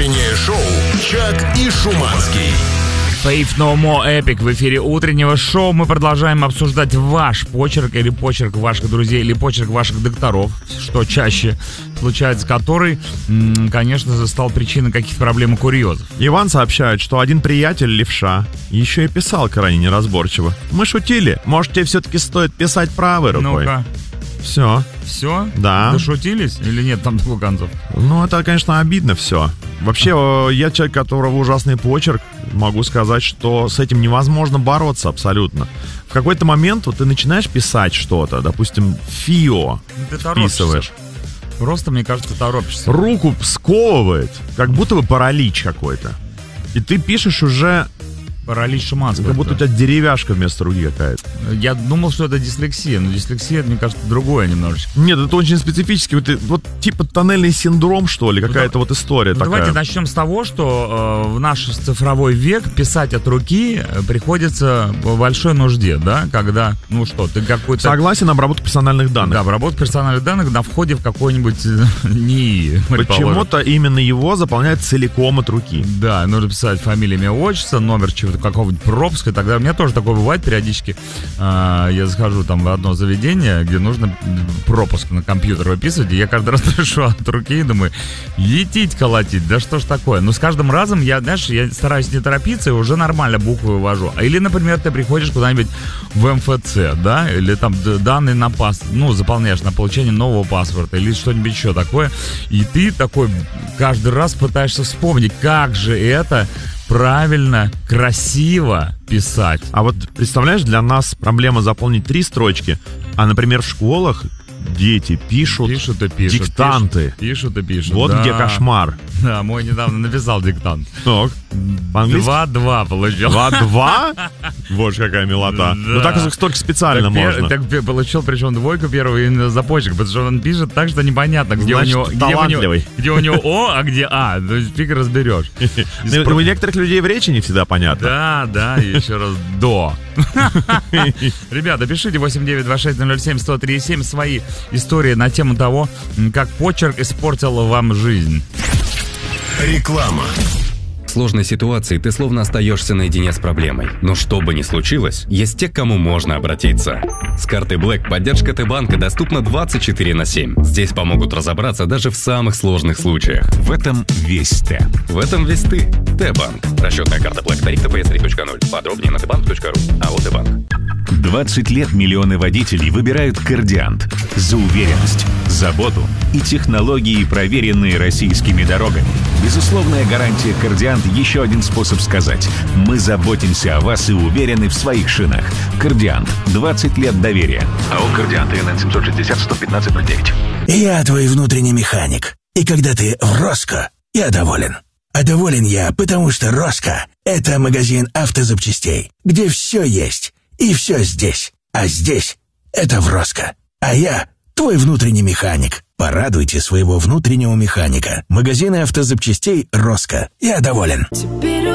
Утреннее шоу «Чак и Шуманский». Faith No More Epic в эфире утреннего шоу. Мы продолжаем обсуждать ваш почерк или почерк ваших друзей, или почерк ваших докторов, что чаще случается, который, конечно, стал причиной каких-то проблем и курьезов. Иван сообщает, что один приятель левша еще и писал крайне неразборчиво. Мы шутили, может, тебе все-таки стоит писать правой рукой. Ну-ка. Все. Все? Да. Дошутились? Или нет там двух концов? Ну, это, конечно, обидно все. Вообще, я человек, у которого ужасный почерк, могу сказать, что с этим невозможно бороться абсолютно. В какой-то момент вот ты начинаешь писать что-то, допустим, фио вписываешь. Просто, мне кажется, торопишься. Руку сковывает, как будто бы паралич какой-то. И ты пишешь уже... Паралич Шуманского. Как будто у тебя деревяшка вместо руки какая-то. Я думал, что это дислексия, но дислексия, мне кажется, другое немножечко. Нет, это очень специфически. Вот типа тоннельный синдром, что ли, какая-то вот история такая. Давайте начнем с того, что в наш цифровой век писать от руки приходится в большой нужде, да, когда, ну что, ты какой-то... Согласен, обработка персональных данных. Да, обработка персональных данных на входе в какой-нибудь НИИ. Почему-то именно его заполняют целиком от руки. Да, нужно писать фамилия, имя, отчество, номер чего-то, какого-нибудь пропуска и так далее. У меня тоже такое бывает периодически. Я захожу там в одно заведение, где нужно пропуск на компьютер выписывать, и я каждый раз пишу от руки и думаю, етить колотить, да что ж такое. Но с каждым разом я стараюсь не торопиться и уже нормально буквы вывожу. Или, например, ты приходишь куда-нибудь в МФЦ, да, или там данные на заполняешь на получение нового паспорта, или что-нибудь еще такое, и ты такой каждый раз пытаешься вспомнить, как же это правильно, красиво писать. А вот представляешь, для нас проблема заполнить 3 строчки, а, например, в школах дети пишут диктанты. Пишут. Вот да. Где кошмар. Да, мой недавно написал диктант. Так. 2-2 получил. 2-2? Вот какая милота. Да. Ну так только специально можно. Так получил, причем двойку первую именно за почерк, потому что он пишет так, что непонятно, где Значит, у него О, а где А. То есть фиг разберешь. У некоторых людей в речи не всегда понятно. Да, еще раз до. Ребята, пишите 8926-007-1037 свои истории на тему того, как почерк испортил вам жизнь. Реклама. В сложной ситуации ты словно остаешься наедине с проблемой. Но что бы ни случилось, есть те, к кому можно обратиться. С картой Black поддержка Т-банка доступна 24/7. Здесь помогут разобраться даже в самых сложных случаях. В этом весь Т. В этом весь ты. Т-банк. Расчетная карта Black. Тариф ТПС 3.0. Подробнее на tbank.ru. АО Т-банк. 20 лет миллионы водителей выбирают Кордиант за уверенность, заботу и технологии, проверенные российскими дорогами. Безусловная гарантия Кордиант – еще один способ сказать: мы заботимся о вас и уверены в своих шинах. Кордиант. 20 лет доверия. АО Кордиант, ИНН 760-115-09. Я твой внутренний механик. И когда ты в Роско, я доволен. А доволен я, потому что Роско – это магазин автозапчастей, где все есть. И все здесь. А здесь — это в Роско. А я — твой внутренний механик. Порадуйте своего внутреннего механика. Магазины автозапчастей Роско. Я доволен.